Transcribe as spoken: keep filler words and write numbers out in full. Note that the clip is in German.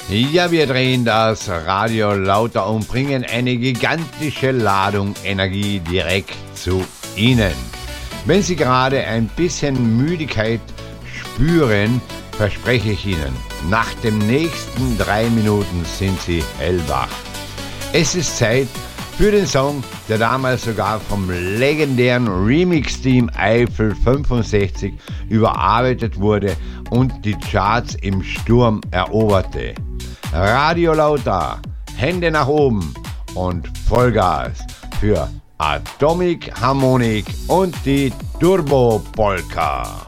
Ja, wir drehen das Radio lauter und bringen eine gigantische Ladung Energie direkt zu Ihnen. Wenn Sie gerade ein bisschen Müdigkeit spüren, verspreche ich Ihnen, nach den nächsten drei Minuten sind Sie hellwach. Es ist Zeit für den Song, der damals sogar vom legendären Remix-Team Eiffel fünfundsechzig überarbeitet wurde und die Charts im Sturm eroberte. Radio Lauter, Hände nach oben und Vollgas für Atomic Harmonic und die Turbo Polka.